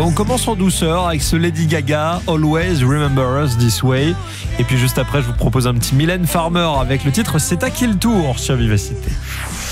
On commence en douceur avec ce Lady Gaga, Always Remember Us This Way. Et puis juste après, je vous propose un petit Mylène Farmer avec le titre C'est à qui le tour sur Vivacité.